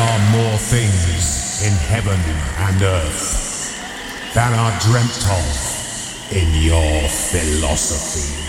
are more things in heaven and earth than are dreamt of in your philosophy.